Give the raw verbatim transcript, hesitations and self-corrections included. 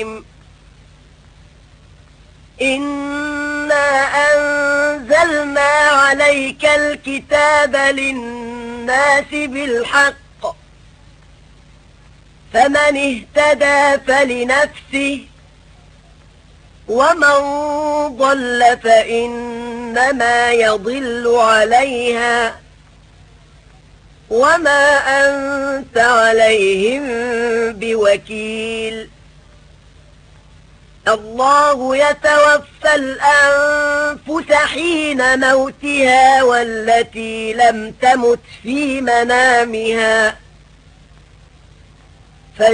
إنا أنزلنا عليك الكتاب للناس بالحق فمن اهتدى فلنفسه ومن ضل فإنما يضل عليها وما أنت عليهم بوكيل. الله يتوفى الأنفس حين موتها والتي لم تمت في منامها